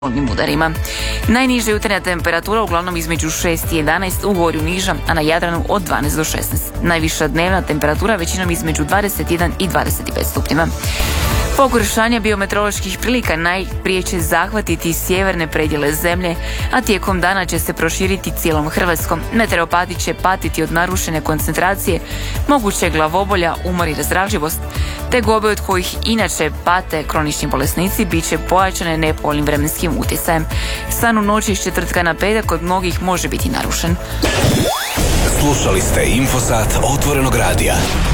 udarima. Najniža jutarnja temperatura uglavnom između 6 i 11, u Gorju niža, a na Jadranu od 12 do 16. Najviša dnevna temperatura većinom između 21 i 25 stupnjeva. Pogoršanje biometeoroloških prilika najprije će zahvatiti sjeverne predjele zemlje, a tijekom dana će se proširiti cijelom Hrvatskom. Meteoropati će patiti od narušene koncentracije, moguće glavobolja, umor i razdražljivost. Tegobe od kojih inače pate kronični bolesnici bit će pojačane nepovoljnim vremenskim utjecajem. San u noći iz četvrtka na petak kod mnogih može biti narušen. Slušali ste Infosat Otvorenog radija.